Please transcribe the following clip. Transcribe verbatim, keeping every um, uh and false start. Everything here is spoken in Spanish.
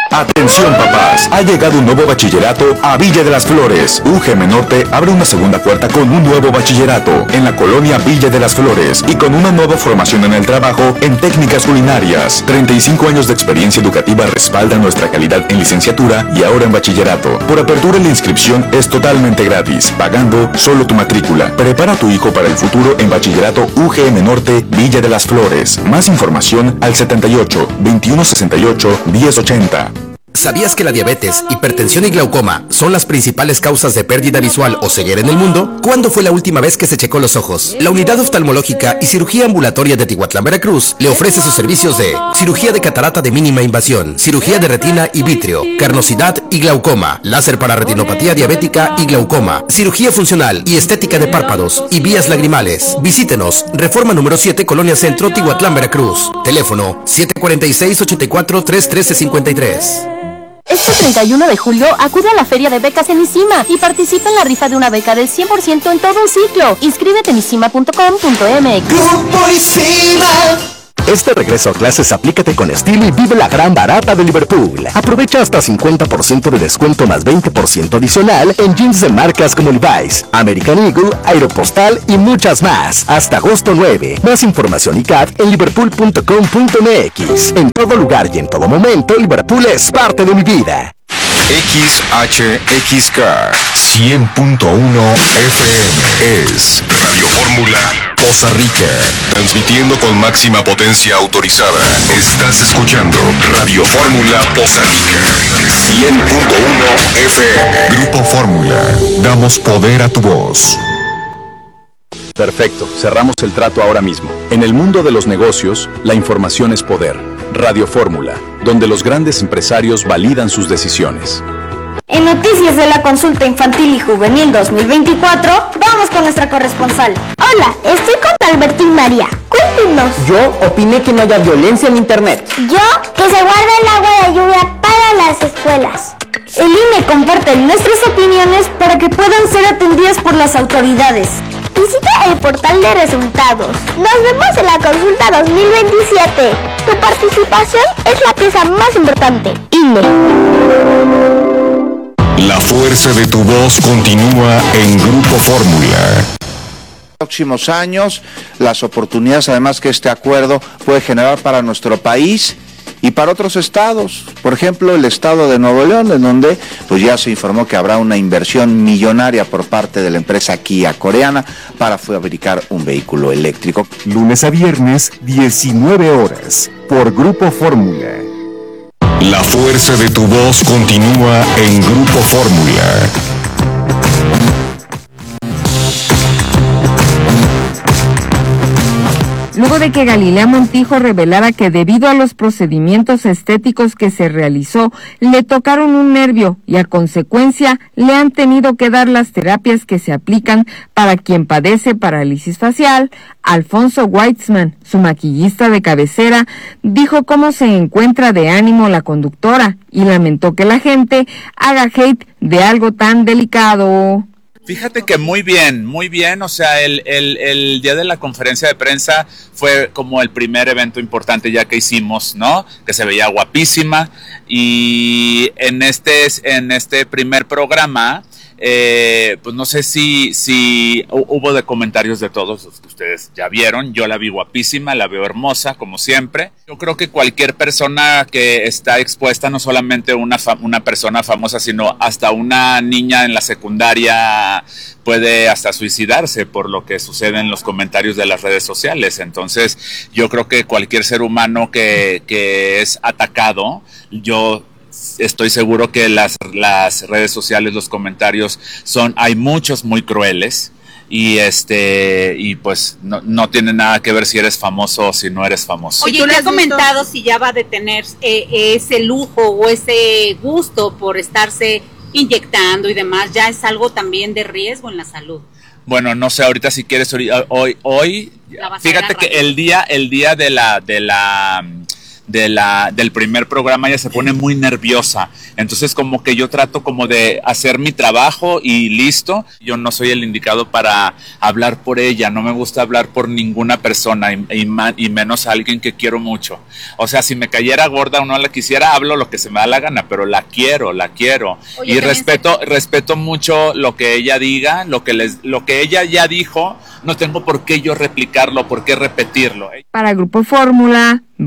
Atención papás, ha llegado un nuevo bachillerato a Villa de las Flores. U G M Norte abre una segunda puerta con un nuevo bachillerato en la colonia Villa de las Flores y con una nueva formación en el trabajo en técnicas culinarias. treinta y cinco años de experiencia educativa respaldan nuestra calidad en licenciatura y ahora en bachillerato. Por apertura la inscripción es totalmente gratis, pagando solo tu matrícula. Prepara a tu hijo para el futuro en bachillerato U G M Norte Villa de las Flores. Más información al setenta y ocho, veintiuno sesenta y ocho, diez ochenta. ¿Sabías que la diabetes, hipertensión y glaucoma son las principales causas de pérdida visual o ceguera en el mundo? ¿Cuándo fue la última vez que se checó los ojos? La Unidad Oftalmológica y Cirugía Ambulatoria de Tihuatlán, Veracruz, le ofrece sus servicios de cirugía de catarata de mínima invasión, cirugía de retina y vítreo, carnosidad y glaucoma, láser para retinopatía diabética y glaucoma, cirugía funcional y estética de párpados y vías lagrimales. Visítenos, Reforma número siete, Colonia Centro, Tihuatlán, Veracruz. Teléfono siete cuatro seis, ocho cuatro, tres uno tres cinco tres. Este treinta y uno de julio acude a la feria de becas en ISIMA y participa en la rifa de una beca del cien por ciento en todo un ciclo. Inscríbete en isima punto com punto m x. Grupo ISIMA. Este regreso a clases aplícate con estilo y vive la gran barata de Liverpool. Aprovecha hasta cincuenta por ciento de descuento más veinte por ciento adicional en jeans de marcas como Levi's, American Eagle, Aeropostal y muchas más. Hasta agosto nueve. Más información y C A D en liverpool punto com punto m x. En todo lugar y en todo momento, Liverpool es parte de mi vida. X H X K cien punto uno F M es Radio Fórmula Poza Rica, transmitiendo con máxima potencia autorizada. Estás escuchando Radio Fórmula Poza Rica cien punto uno F M. Grupo Fórmula, damos poder a tu voz. Perfecto, cerramos el trato ahora mismo. En el mundo de los negocios, la información es poder. Radio Fórmula, donde los grandes empresarios validan sus decisiones. En noticias de la consulta infantil y juvenil dos mil veinticuatro, vamos con nuestra corresponsal. Hola, estoy con Albertín María. Cuéntenos. Yo opiné que no haya violencia en internet. Yo, que se guarde el agua de lluvia para las escuelas. El I N E comparte nuestras opiniones para que puedan ser atendidas por las autoridades. Visita el portal de resultados. Nos vemos en la consulta dos mil veintisiete. Tu participación es la pieza más importante. I N E. La fuerza de tu voz continúa en Grupo Fórmula. Próximos años, las oportunidades además que este acuerdo puede generar para nuestro país y para otros estados, por ejemplo el estado de Nuevo León, en donde pues ya se informó que habrá una inversión millonaria por parte de la empresa Kia coreana para fabricar un vehículo eléctrico. Lunes a viernes, diecinueve horas, por Grupo Fórmula. La fuerza de tu voz continúa en Grupo Fórmula. Luego de que Galilea Montijo revelara que debido a los procedimientos estéticos que se realizó, le tocaron un nervio y a consecuencia le han tenido que dar las terapias que se aplican para quien padece parálisis facial, Alfonso Weitzman, su maquillista de cabecera, dijo cómo se encuentra de ánimo la conductora y lamentó que la gente haga hate de algo tan delicado. Fíjate que muy bien, muy bien, o sea, el, el, el día de la conferencia de prensa fue como el primer evento importante ya que hicimos, ¿no? Que se veía guapísima y en este, en este primer programa, eh, pues no sé si, si hubo de comentarios de todos los que ustedes ya vieron. Yo la vi guapísima, la veo hermosa como siempre. Yo creo que cualquier persona que está expuesta, no solamente una, una persona famosa, sino hasta una niña en la secundaria puede hasta suicidarse por lo que sucede en los comentarios de las redes sociales. Entonces yo creo que cualquier ser humano que, que es atacado, yo estoy seguro que las, las redes sociales, los comentarios son, hay muchos muy crueles y este y pues no, no tiene nada que ver si eres famoso o si no eres famoso. Oye, ¿tú le has comentado si ya va a detener eh, ese lujo o ese gusto por estarse inyectando y demás? ¿Ya es algo también de riesgo en la salud? Bueno, no sé, ahorita si quieres, hoy, hoy, fíjate que el día, el día de la, de la de la, del primer programa, ella se pone muy nerviosa. Entonces como que yo trato como de hacer mi trabajo y listo. Yo no soy el indicado para hablar por ella, no me gusta hablar por ninguna persona y, y, y menos a alguien que quiero mucho. O sea, si me cayera gorda o no la quisiera, hablo lo que se me da la gana, pero la quiero, la quiero. Oye, y respeto, se... respeto mucho lo que ella diga, lo que les, lo que ella ya dijo, no tengo por qué yo replicarlo, por qué repetirlo. Para Grupo Fórmula,